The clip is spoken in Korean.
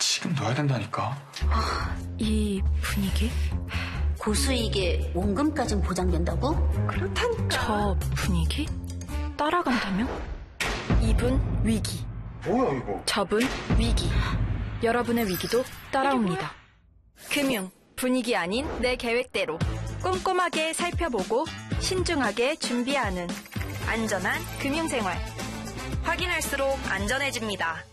지금 넣어야 된다니까. 이 분위기? 고수익에 원금까진 보장된다고? 그렇다니까. 저 분위기? 따라간다면? 이분 위기. 뭐야 이거? 저분 위기. 여러분의 위기도 따라옵니다. 금융, 분위기 아닌 내 계획대로 꼼꼼하게 살펴보고 신중하게 준비하는 안전한 금융생활. 확인할수록 안전해집니다.